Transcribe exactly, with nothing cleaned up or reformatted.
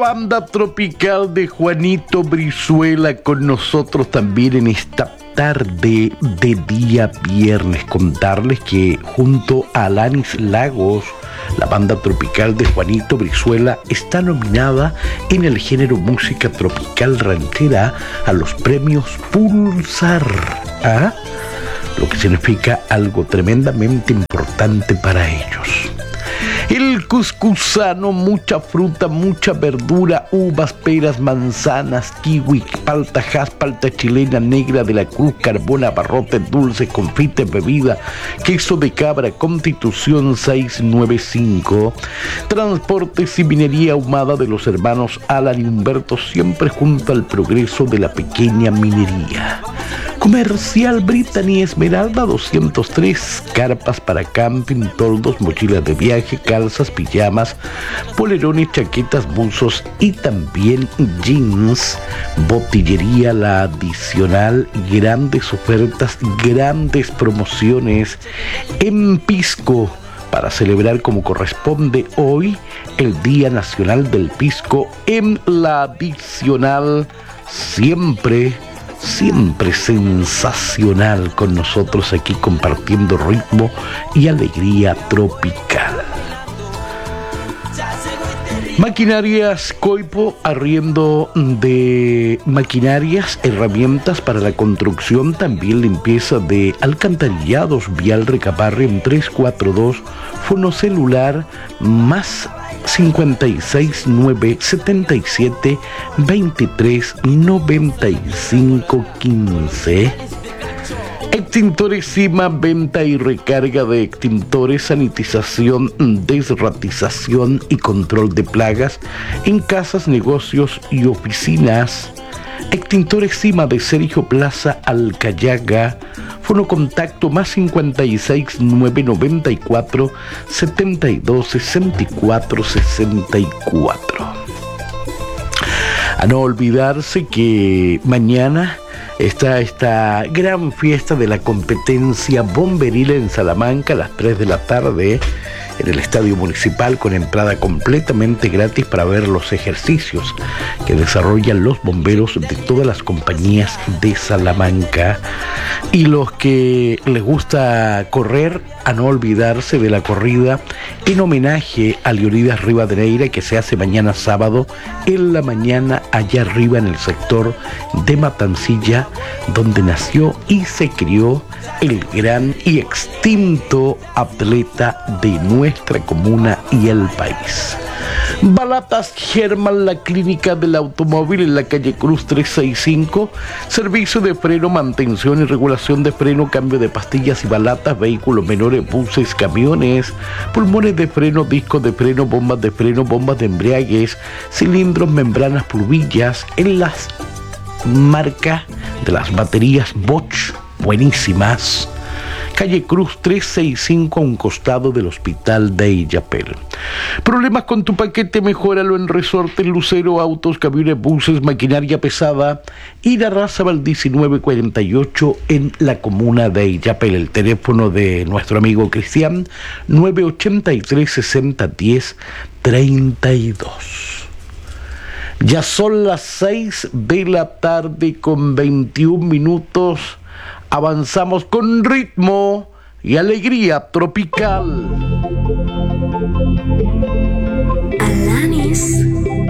Banda tropical de Juanito Brizuela con nosotros también en esta tarde de día viernes. Contarles que junto a Alanis Lagos, la banda tropical de Juanito Brizuela está nominada en el género música tropical ranchera a los premios Pulsar, ¿ah? Lo que significa algo tremendamente importante para ellos. El cuscuzano, mucha fruta, mucha verdura, uvas, peras, manzanas, kiwi, palta, jas, palta chilena, negra de la cruz, carbón, abarrotes, dulces, confites, bebida, queso de cabra, Constitución seiscientos noventa y cinco, transportes y minería ahumada de los hermanos Alan y Humberto, siempre junto al progreso de la pequeña minería. Comercial Brittany Esmeralda doscientos tres, carpas para camping, toldos, mochilas de viaje, calzas, pijamas, polerones, chaquetas, buzos y también jeans. Botillería La Adicional, grandes ofertas, grandes promociones en Pisco para celebrar como corresponde hoy el Día Nacional del Pisco en La Adicional. Siempre Siempre sensacional con nosotros aquí compartiendo ritmo y alegría tropical. Maquinarias Coipo, arriendo de maquinarias, herramientas para la construcción, también limpieza de alcantarillados. Vial Recabarre en trescientos cuarenta y dos, fonocelular más cincuenta y seis nueve setenta y siete veintitrés noventa y cinco quince. Extintores Cima, venta y recarga de extintores, sanitización, desratización y control de plagas en casas, negocios y oficinas. Extintores Cima de Sergio Plaza, Alcayaga. Fonocontacto más cincuenta y seis nueve noventa y cuatro setenta y dos sesenta y cuatro sesenta y cuatro. A no olvidarse que mañana está esta gran fiesta de la competencia bomberil en Salamanca a las tres de la tarde en el Estadio Municipal, con entrada completamente gratis para ver los ejercicios que desarrollan los bomberos de todas las compañías de Salamanca. Y los que les gusta correr, a no olvidarse de la corrida en homenaje a Leonidas Rivadeneira, que se hace mañana sábado en la mañana allá arriba en el sector de Matancilla, donde nació y se crió el gran y extinto atleta de nuestra comuna y el país. Balatas Germán, la clínica del automóvil en la calle Cruz trescientos sesenta y cinco, servicio de freno, mantención y regulación de freno, cambio de pastillas y balatas, vehículos menores, buses, camiones, pulmones de freno, discos de freno, bombas de freno, bombas de embriagues, cilindros, membranas, pluvillas, en las marcas de las baterías Bosch, buenísimas. Calle Cruz trescientos sesenta y cinco, a un costado del Hospital de Illapel. ¿Problemas con tu paquete? Mejóralo en Resortes Lucero, autos, camiones, buses, maquinaria pesada. Irarrázaval diecinueve cuarenta y ocho en la comuna de Illapel. El teléfono de nuestro amigo Cristian, nueve ochenta y tres sesenta diez treinta y dos. Ya son las seis de la tarde con veintiún minutos. Avanzamos con ritmo y alegría tropical.